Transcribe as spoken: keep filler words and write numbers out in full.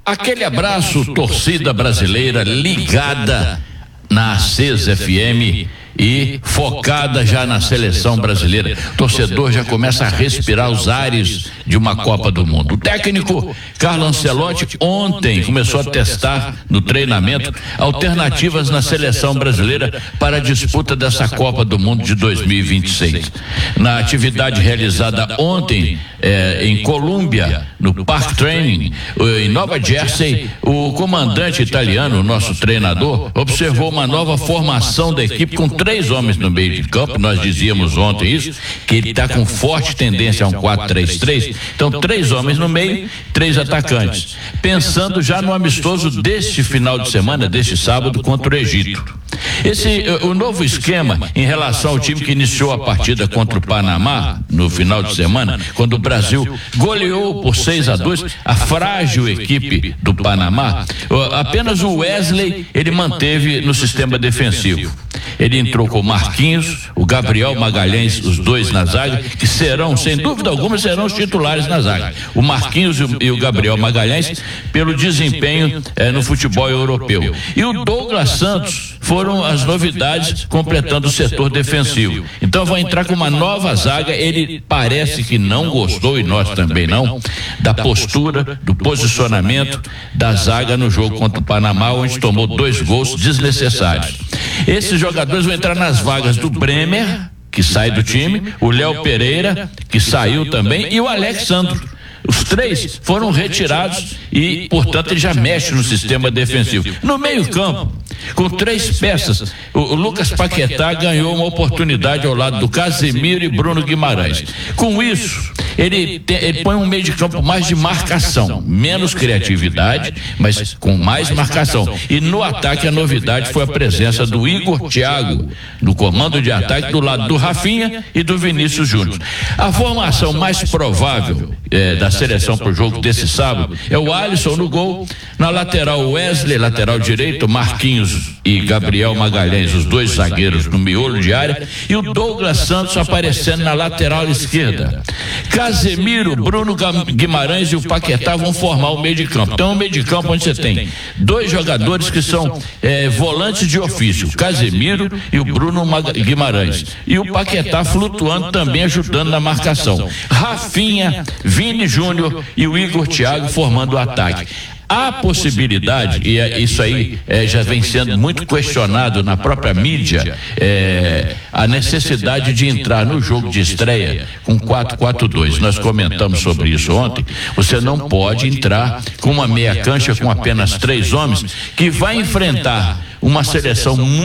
Aquele abraço, torcida brasileira ligada na Acesa F M e focada já na seleção brasileira. O torcedor já começa a respirar os ares de uma Copa do Mundo. O técnico Carlo Ancelotti ontem começou a testar no treinamento alternativas na seleção brasileira para a disputa dessa Copa do Mundo de dois mil e vinte e seis. Na atividade realizada ontem eh, em Colômbia, no Park Training, em Nova Jersey, o comandante italiano, nosso treinador, observou uma nova formação da equipe com três homens no meio de campo. Nós dizíamos ontem isso, que ele está com forte tendência a um quatro três três. Então, três homens no meio, três atacantes. Pensando já no amistoso deste final de semana, deste sábado, contra o Egito. Esse, o novo esquema em relação ao time que iniciou a partida contra o Panamá no final de semana, quando o Brasil goleou por seis a dois a frágil equipe do Panamá, apenas o Wesley ele manteve no sistema defensivo. Ele entrou com o Marquinhos, o Gabriel Magalhães, os dois na zaga, que serão, sem dúvida alguma, serão os titulares na zaga. O Marquinhos e o Gabriel Magalhães, pelo desempenho eh, no futebol europeu. E o Douglas Santos foram as novidades completando o setor defensivo. Então vai entrar com uma nova zaga. Ele parece que não gostou, e nós também não, da postura, do posicionamento da zaga no jogo contra o Panamá, onde tomou dois gols desnecessários. Esses jogadores vão entrar nas vagas do Bremer, que sai do time, o Léo Pereira, que saiu também, e o Alexandro. Os três foram retirados e, portanto, ele já mexe no sistema defensivo. No meio-campo, com três peças, o, o Lucas Paquetá ganhou uma oportunidade ao lado do Casemiro e Bruno Guimarães. Com isso, ele, te, ele põe um meio de campo mais de marcação, menos criatividade, mas com mais marcação. E no ataque a novidade foi a presença do Igor Thiago no comando de ataque do lado do Rafinha e do Vinícius Júnior. A formação mais provável é, da seleção para o jogo desse sábado é o Alisson no gol, na lateral Wesley, lateral direito, Marquinhos e Gabriel Magalhães, os dois zagueiros no miolo de área, e o Douglas Santos aparecendo na lateral esquerda. Casemiro, Bruno Guimarães e o Paquetá vão formar o meio de campo. Então, o meio de campo onde você tem dois jogadores que são é, volantes de ofício, o Casemiro e o Bruno Guimarães, e o Paquetá flutuando também, ajudando na marcação. Rafinha, Vini Júnior e o Igor Thiago formando o ataque. Há possibilidade, e é, isso aí é, já vem sendo muito questionado na própria mídia, é, a necessidade de entrar no jogo de estreia com quatro quatro dois. Nós comentamos sobre isso ontem. Você não pode entrar com uma meia cancha com apenas três homens, que vai enfrentar uma seleção muito